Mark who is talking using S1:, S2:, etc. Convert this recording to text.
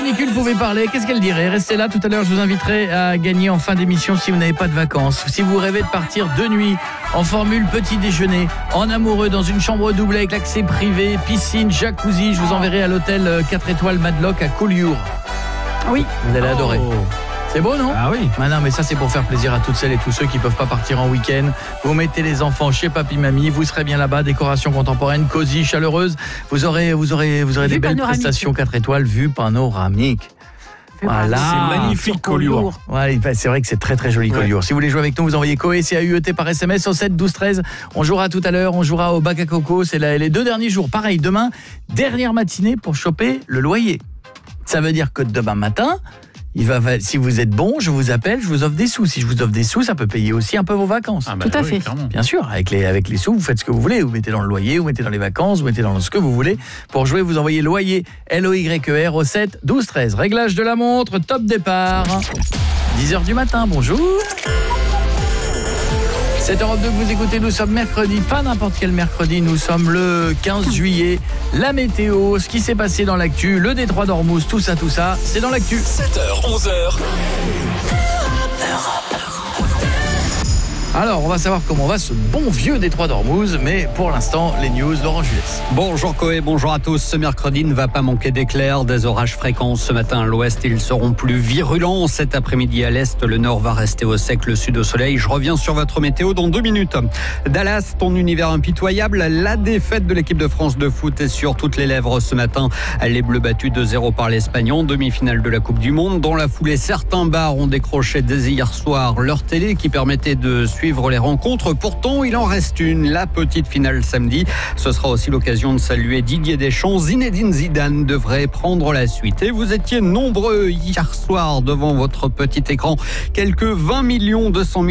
S1: canicule pouvait parler, qu'est-ce qu'elle dirait? Restez là, tout à l'heure je vous inviterai à gagner en fin d'émission si vous n'avez pas de vacances. Si vous rêvez de partir de nuit en formule petit déjeuner, en amoureux dans une chambre double avec l'accès privé, piscine, jacuzzi, je vous enverrai à l'hôtel 4 étoiles Madlock à Collioure.
S2: Oui.
S1: Vous allez adorer. C'est beau, non?
S3: Ah oui.
S1: Ah non, mais ça c'est pour faire plaisir à toutes celles et tous ceux qui peuvent pas partir en week-end. Vous mettez les enfants chez papy mamie, vous serez bien là-bas, décoration contemporaine, cosy, chaleureuse. Vous aurez des belles prestations 4 étoiles, vue panoramique. Voilà.
S3: C'est magnifique, Collioure.
S1: Ouais, c'est vrai que c'est très très joli, Collioure. Si vous voulez jouer avec nous, vous envoyez Coé, C-A-U-E-T par SMS au 7 12 13. On jouera tout à l'heure, on jouera au bac à coco. C'est les 2 derniers jours. Pareil, demain, dernière matinée pour choper le loyer. Ça veut dire que demain matin, si vous êtes bon, je vous appelle, je vous offre des sous. Si je vous offre des sous, ça peut payer aussi un peu vos vacances.
S2: Tout à fait.
S3: Clairement.
S1: Bien sûr, avec les sous, vous faites ce que vous voulez. Vous mettez dans le loyer, vous mettez dans les vacances, vous mettez dans ce que vous voulez. Pour jouer, vous envoyez loyer, L-O-Y-E-R au 7 12 13. Réglage de la montre, top départ. 10h du matin, bonjour. 7h02 que vous écoutez, nous sommes mercredi, pas n'importe quel mercredi, nous sommes le 15 juillet. La météo, ce qui s'est passé dans l'actu, le détroit d'Ormuz, tout ça, c'est dans l'actu.
S4: 7h, 11h.
S1: Alors, on va savoir comment va ce bon vieux détroit d'Ormuz, mais pour l'instant, les news, Laurent Jules.
S5: Bonjour Coé, bonjour à tous. Ce mercredi ne va pas manquer d'éclairs, des orages fréquents. Ce matin à l'ouest, ils seront plus virulents. Cet après-midi à l'est, le nord va rester au sec, le sud au soleil. Je reviens sur votre météo dans 2 minutes. Dallas, ton univers impitoyable. La défaite de l'équipe de France de foot est sur toutes les lèvres ce matin. Les Bleus battus 2-0 par l'Espagne en demi-finale de la Coupe du Monde. Dans la foulée, certains bars ont décroché dès hier soir leur télé qui permettait de suivre les rencontres. Pourtant, il en reste une, la petite finale samedi. Ce sera aussi l'occasion de saluer Didier Deschamps. Zinedine Zidane devrait prendre la suite. Et vous étiez nombreux hier soir devant votre petit écran. Quelques 20 200 000